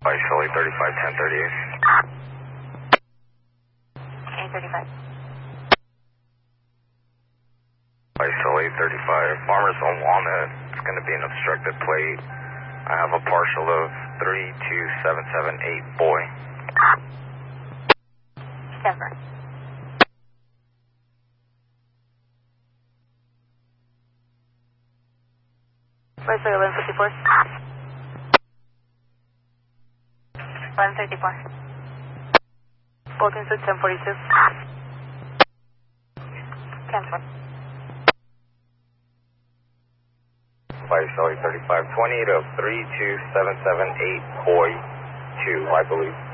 By Sully 35, 1038. 835. By Sully 35, Farmers on Walnut. It's going to be an obstructed plate. I have a partial of 32778, boy. Denver. By Sully 1154. 1134. Bolton 1042. 10-4. By Sully 35, 20 to 32778, boy 2, I believe.